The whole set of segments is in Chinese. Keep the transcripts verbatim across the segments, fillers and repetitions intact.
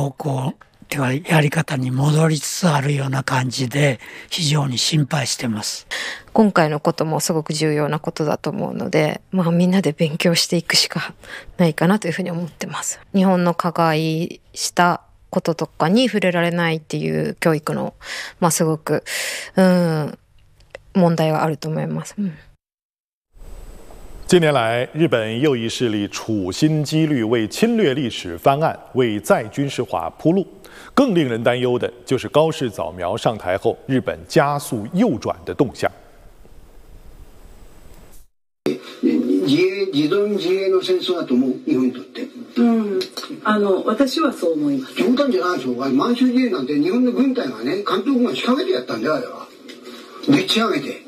方向というかやり方に戻りつつあるような感じで非常に心配してます。 今回のこともすごく重要なことだと思うので、まあみんなで勉強していくしかないかなというふうに思ってます。日本の加害したこととかに触れられないっていう教育の、まあすごく、うん、問題はあると思います。嗯近年来，日本右翼势力处心积虑为侵略历史翻案、为再军事化铺路。更令人担忧的就是高市早苗上台后，日本加速右转的動向。 自衛自動自衛の戦争だと思う日本にとって。 うん、あの私はそう思います。 冗談じゃないでしょ。満州事変なんて日本の軍隊がね、関東軍が仕掛けてやったんだよあれは。でっち上げて。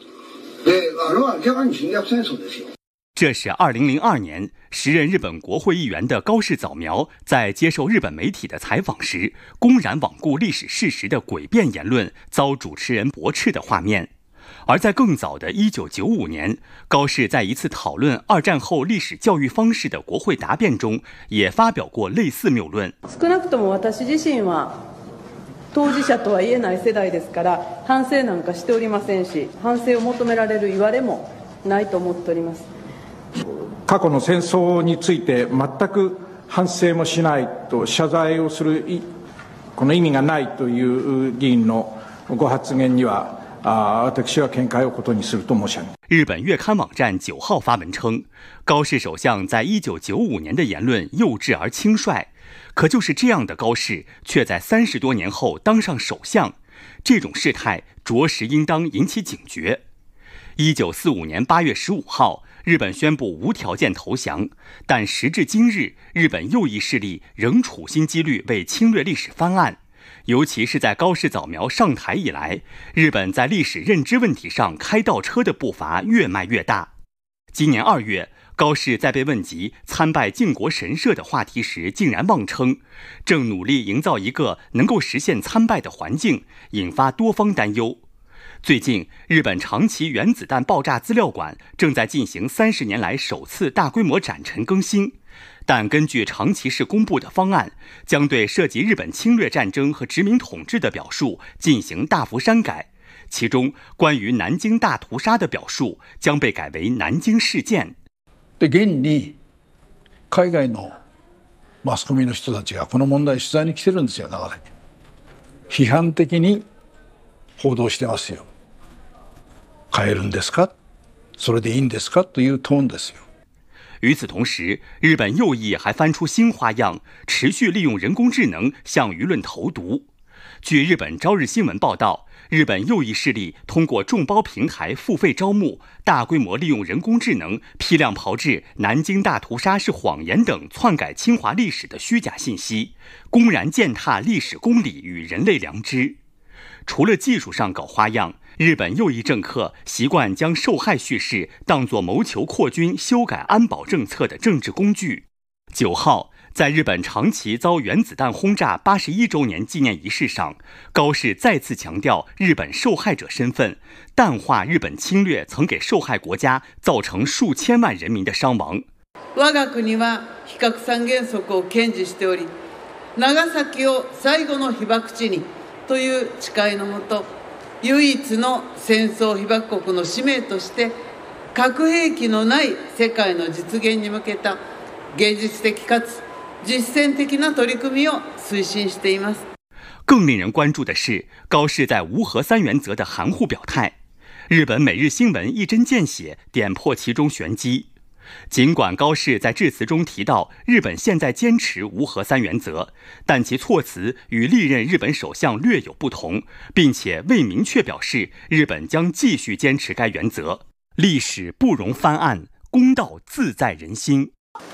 这是二零零二年，时任日本国会议员的高市早苗在接受日本媒体的采访时，公然罔顾历史事实的诡辩言论遭主持人驳斥的画面。而在更早的一九九五年，高市在一次讨论二战后历史教育方式的国会答辩中，也发表过类似谬论。 少なくとも私自身は当事者とは言えない世代ですから反省なんかしておりませんし、反省を求められる言われもないと思っております。 過去の戦争について全く反省もしないと謝罪をするこの意味がないという議員のご発言には私は見解をことにすると申し上げます。 日本月刊网站九号发文称，高市首相在一九九五年的言论幼稚而轻率。可就是这样的高市，却在三十多年后当上首相，这种事态着实应当引起警觉。一九四五年八月十五号，日本宣布无条件投降，但时至今日，日本右翼势力仍处心积虑为侵略历史翻案。尤其是在高市早苗上台以来，日本在历史认知问题上开倒车的步伐越迈越大。今年二月，高市在被问及参拜靖国神社的话题时，竟然妄称正努力营造一个能够实现参拜的环境，引发多方担忧。最近，日本长崎原子弹爆炸资料馆正在进行三十年来首次大规模展陈更新，但根据长崎市公布的方案，将对涉及日本侵略战争和殖民统治的表述进行大幅删改，其中关于南京大屠杀的表述将被改为南京事件。 で現に海外のマスコミの人たちがこの問題取材に来てるんですよ。長崎批判的に報道してますよ。変えるんですか、それでいいんですかというトーンですよ。 与此同时，日本右翼还翻出新花样，持续利用人工智能向舆论投毒。据日本朝日新闻报道，日本右翼势力通过众包平台付费招募，大规模利用人工智能批量炮制南京大屠杀是谎言等篡改侵华历史的虚假信息，公然践踏历史公理与人类良知。除了技术上搞花样，日本右翼政客习惯将受害叙事当作谋求扩军、修改安保政策的政治工具。九号，在日本长崎遭原子弹轰炸八十一周年纪念仪式上，高市再次强调日本受害者身份，淡化日本侵略曾给受害国家造成数千万人民的伤亡。 我が国は非核三原則を堅持しており、長崎を最後の被爆地にという誓いのもと、唯一の戦争被爆国の使命として核兵器のない世界の実現に向けた芸術的かつ実践的な取り組みを推進しています。 更令人关注的是高市在无核三原则的含糊表态。日本每日新闻一针见血点破其中玄机。尽管高市在致辞中提到日本现在坚持无核三原则，但其措辞与历任日本首相略有不同，并且未明确表示日本将继续坚持该原则。历史不容翻案，公道自在人心。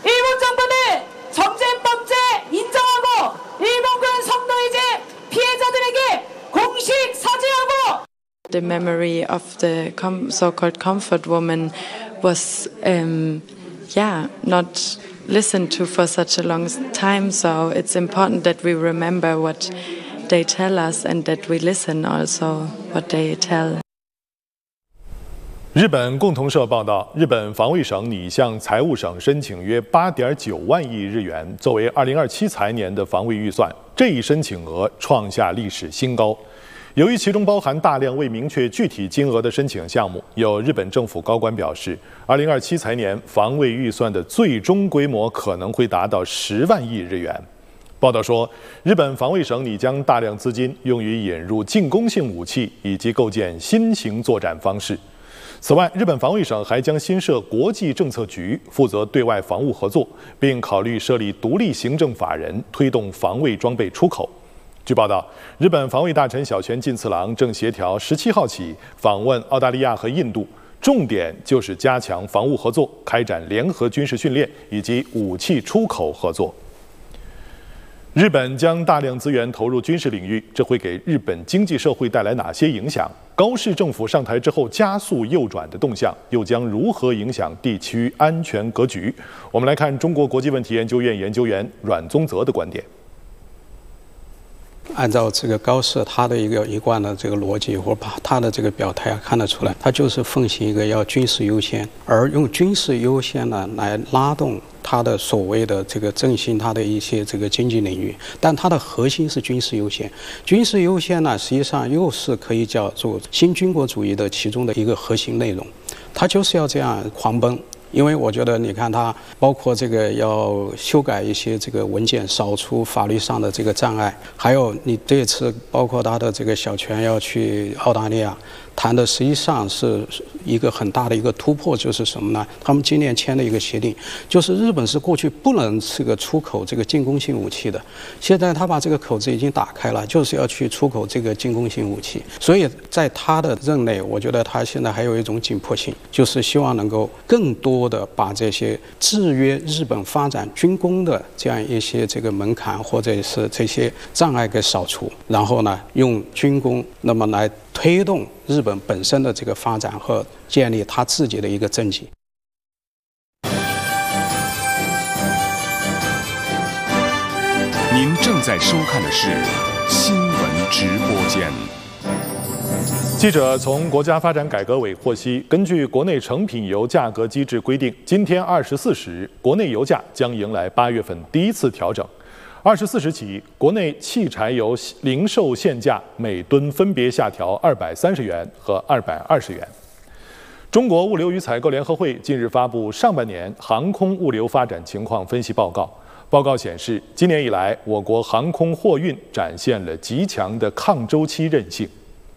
The memory of the com- so-called comfort woman was, um, yeah, not listened to for such a long time. So it's important that we remember what they tell us and that we listen also what they tell. 日本共同社报道，日本防卫省拟向财务省申请约八点九万亿日元，作为二零二七财年的防卫预算。这一申请额创下历史新高。由于其中包含大量未明确具体金额的申请项目，有日本政府高官表示，二零二七财年防卫预算的最终规模可能会达到十万亿日元。报道说，日本防卫省拟将大量资金用于引入进攻性武器以及构建新型作战方式。此外，日本防卫省还将新设国际政策局，负责对外防务合作，并考虑设立独立行政法人，推动防卫装备出口。据报道，日本防卫大臣小泉进次郎正协调十七号起访问澳大利亚和印度，重点就是加强防务合作，开展联合军事训练以及武器出口合作。日本将大量资源投入军事领域，这会给日本经济社会带来哪些影响？高市政府上台之后加速右转的动向，又将如何影响地区安全格局？我们来看中国国际问题研究院研究员阮宗泽的观点。 按照这个高市他的一个一贯的这个逻辑，或者把他的这个表态啊看得出来，他就是奉行一个要军事优先，而用军事优先呢来拉动他的所谓的这个振兴他的一些这个经济领域，但它的核心是军事优先。军事优先呢，实际上又是可以叫做新军国主义的其中的一个核心内容，它就是要这样狂奔。因为我觉得，你看它包括这个要修改一些这个文件，扫除法律上的这个障碍，还有你这次包括他的这个小泉要去澳大利亚谈的，实际上是一个很大的一个突破，就是什么呢？他们今年签的一个协定，就是日本是过去不能这个出口这个进攻性武器的，现在他把这个口子已经打开了，就是要去出口这个进攻性武器。所以在他的任内，我觉得他现在还有一种紧迫性，就是希望能够更多的把这些制约日本发展军工的这样一些这个门槛或者是这些障碍给扫除，然后呢，用军工那么来推动日本本身的这个发展和建立他自己的一个政绩。 您正在收看的是新闻直播间。 记者从国家发展改革委获悉，根据国内成品油价格机制规定，今天二十四时，国内油价将迎来八月份第一次调整。二十四时起，国内汽柴油零售限价每吨分别下调二百三十元和二百二十元。中国物流与采购联合会近日发布上半年航空物流发展情况分析报告。报告显示，今年以来，我国航空货运展现了极强的抗周期韧性。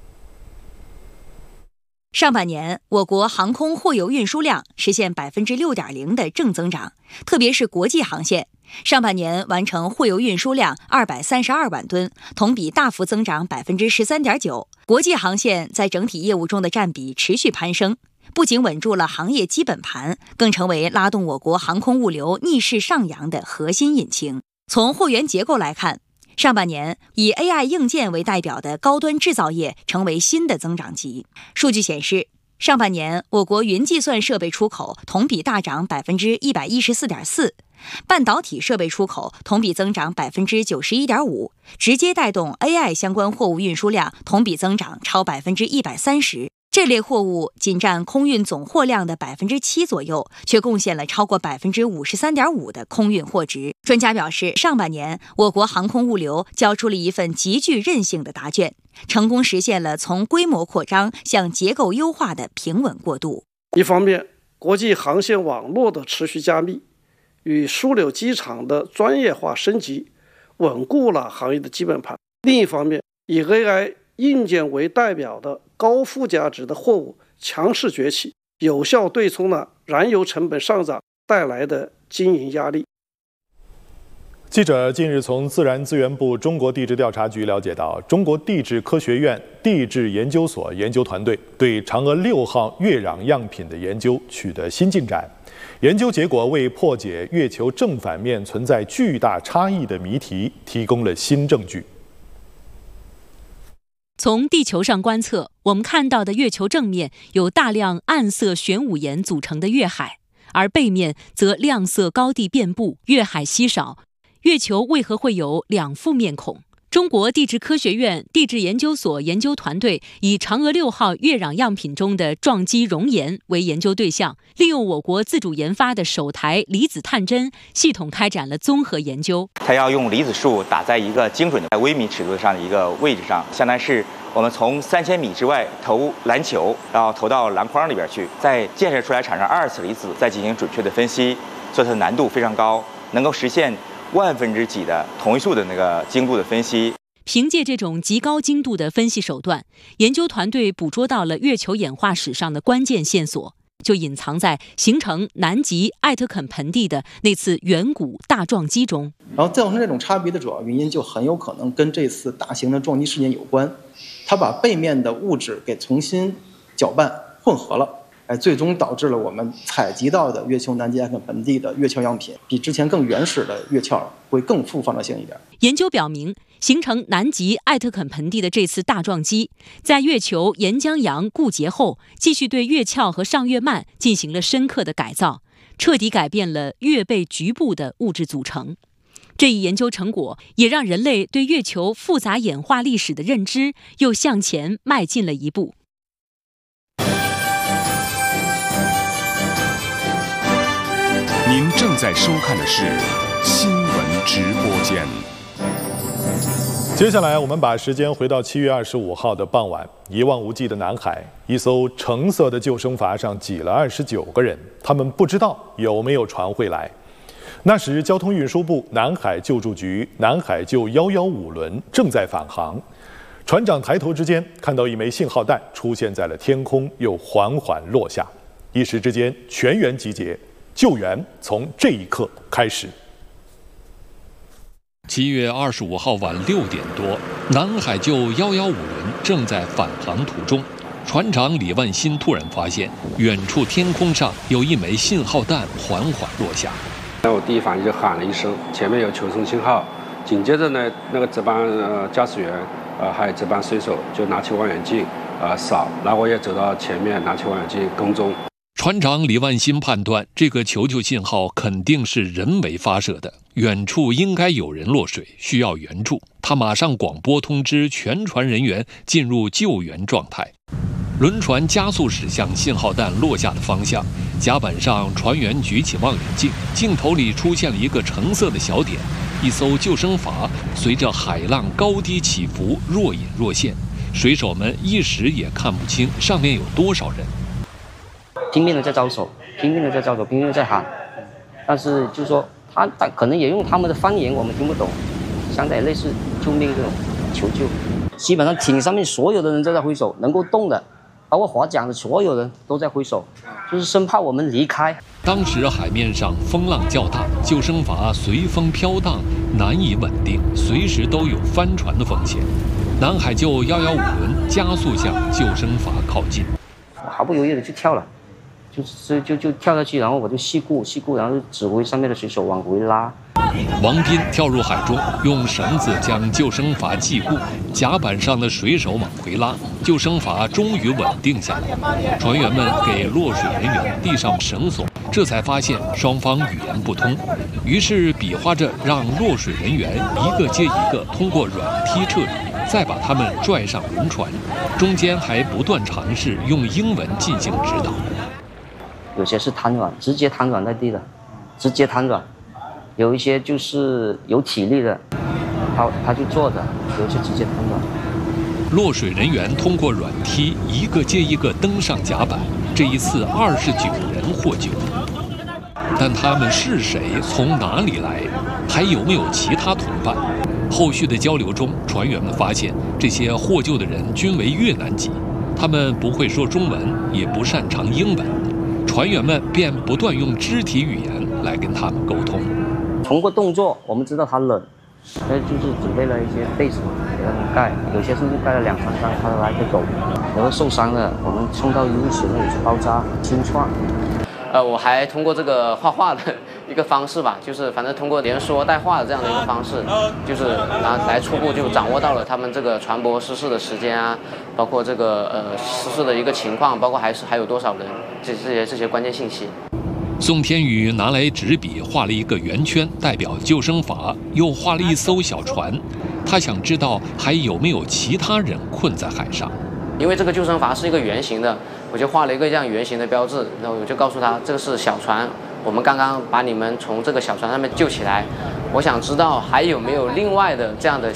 上半年，我国航空货邮运输量实现百分之六点零的正增长，特别是国际航线，上半年完成货邮运输量二百三十二万吨，同比大幅增长百分之十三点九。国际航线在整体业务中的占比持续攀升，不仅稳住了行业基本盘，更成为拉动我国航空物流逆势上扬的核心引擎。从货源结构来看，上半年以 A I 硬件为代表的高端制造业成为新的增长极。数据显示，上半年我国云计算设备出口同比大涨百分之一百一十四点四，半导体设备出口同比增长百分之九十一点五，直接带动 A I 相关货物运输量同比增长超百分之一百三十。这类货物仅占空运总货量的百分之七左右，却贡献了超过百分之五十三点五的空运货值。专家表示，上半年我国航空物流交出了一份极具韧性的答卷，成功实现了从规模扩张向结构优化的平稳过渡。 一方面，国际航线网络的持续加密与枢纽机场的专业化升级，稳固了行业的基本盘；另一方面，以 A I 硬件为代表的高附加值的货物强势崛起，有效对冲了燃油成本上涨带来的经营压力。 记者近日从自然资源部中国地质调查局了解到，中国地质科学院地质研究所研究团队对嫦娥六号月壤样品的研究取得新进展，研究结果为破解月球正反面存在巨大差异的谜题提供了新证据。 从地球上观测，我们看到的月球正面有大量暗色玄武岩组成的月海，而背面则亮色高地遍布，月海稀少。月球为何会有两副面孔？ 中国地质科学院地质研究所研究团队以嫦娥六号月壤样品中的撞击熔岩为研究对象，利用我国自主研发的首台离子探针系统开展了综合研究。 它要用离子束打在一个精准的微米尺度上的一个位置上，相当于是我们从三千米之外投篮球，然后投到篮筐里边去，再建设出来产生二次离子，再进行准确的分析，所以它的难度非常高，能够实现万分之几的同位素的那个精度的分析。 凭借这种极高精度的分析手段，研究团队捕捉到了月球演化史上的关键线索，就隐藏在形成南极艾特肯盆地的那次远古大撞击中。 然后造成这种差别的主要原因，就很有可能跟这次大型的撞击事件有关。它把背面的物质给重新搅拌混合了。哎，最终导致了我们采集到的月球南极艾特肯盆地的月壳样品，比之前更原始的月壳会更富放射性一点。 研究表明，形成南极艾特肯盆地的这次大撞击，在月球岩浆洋固结后，继续对月壳和上月幔进行了深刻的改造，彻底改变了月背局部的物质组成。这一研究成果也让人类对月球复杂演化历史的认知又向前迈进了一步。 您正在收看的是新闻直播间。 接下来，我们把时间回到七月二十五号的傍晚，一望无际的南海，一艘橙色的救生筏上挤了二十九个人，他们不知道有没有船会来。那时，交通运输部南海救助局南海救一一五轮正在返航，船长抬头之间看到一枚信号弹出现在了天空，又缓缓落下，一时之间全员集结，救援从这一刻开始。 七月二十五号晚六点多，南海救一一五轮正在返航途中。船长李万新突然发现，远处天空上有一枚信号弹缓缓落下。 那我第一反应就喊了一声，前面有求生信号。紧接着呢，那个值班呃驾驶员，呃还有值班水手就拿起望远镜呃扫，然后我也走到前面拿起望远镜跟踪。 船长李万新判断，这个求救信号肯定是人为发射的，远处应该有人落水，需要援助。他马上广播通知全船人员进入救援状态。轮船加速驶向信号弹落下的方向，甲板上船员举起望远镜，镜头里出现了一个橙色的小点，一艘救生筏随着海浪高低起伏，若隐若现，水手们一时也看不清上面有多少人。 拼命的在招手，拼命的在招手，拼命的在喊，但是就是说他他可能也用他们的方言，我们听不懂，相当于类似救命这种求救。基本上艇上面所有的人都在挥手，能够动的，包括划桨的所有人都在挥手，就是生怕我们离开。 当时海面上风浪较大，救生筏随风飘荡，难以稳定，随时都有翻船的风险。南海救一一五轮加速向救生筏靠近， 我毫不犹豫的就跳了。就就就跳下去，然后我就细顾细顾，然后就指挥上面的水手往回拉。 王斌跳入海中，用绳子将救生筏系固，甲板上的水手往回拉，救生筏终于稳定下来。船员们给落水人员递上绳索，这才发现双方语言不通，于是比划着让落水人员一个接一个通过软梯撤离，再把他们拽上轮船，中间还不断尝试用英文进行指导。 有些是瘫软，直接瘫软在地的，直接瘫软；有一些就是有体力的，他他就坐着；有些直接瘫软。 落水人员通过软梯一个接一个登上甲板，这一次二十九人获救。但他们是谁？从哪里来？还有没有其他同伴？后续的交流中，船员们发现这些获救的人均为越南籍，他们不会说中文，也不擅长英文。船员们便不断用肢体语言来跟他们沟通。 通过动作，我们知道他冷，那就是准备了一些被子给他们盖，有些甚至盖了两三张，他来不走。然后受伤了，我们送到医务室那里去包扎清创。 呃，我还通过这个画画的一个方式吧，就是反正通过连说带画的这样的一个方式，就是来来初步就掌握到了他们这个船舶失事的时间啊，包括这个呃失事的一个情况，包括还是还有多少人，这这些这些关键信息。 宋天宇拿来纸笔画了一个圆圈，代表救生筏，又画了一艘小船。他想知道还有没有其他人困在海上。 因为这个救生筏是一个圆形的，我就画了一个这样圆形的标志，然后我就告诉他这个是小船，我们刚刚把你们从这个小船上面救起来，我想知道还有没有另外的这样的